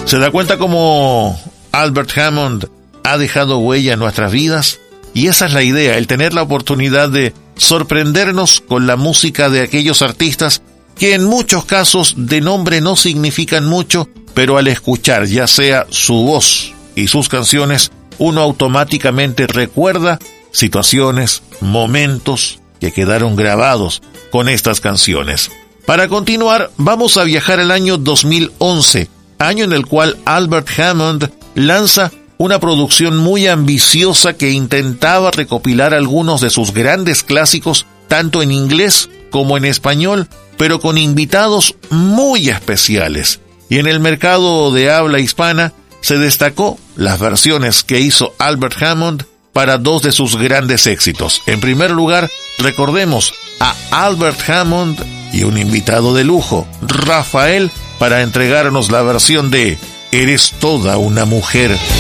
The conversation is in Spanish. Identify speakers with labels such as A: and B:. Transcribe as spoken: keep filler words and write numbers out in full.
A: ¿Se da cuenta cómo Albert Hammond ha dejado huella en nuestras vidas? Y esa es la idea, el tener la oportunidad de sorprendernos con la música de aquellos artistas que en muchos casos de nombre no significan mucho, pero al escuchar ya sea su voz y sus canciones, uno automáticamente recuerda situaciones, momentos que quedaron grabados con estas canciones. Para continuar, vamos a viajar al año dos mil once, año en el cual Albert Hammond lanza una producción muy ambiciosa que intentaba recopilar algunos de sus grandes clásicos, tanto en inglés como en español, pero con invitados muy especiales. Y en el mercado de habla hispana se destacó las versiones que hizo Albert Hammond para dos de sus grandes éxitos. En primer lugar, recordemos a Albert Hammond y un invitado de lujo, Rafael, para entregarnos la versión de Eres toda una mujer.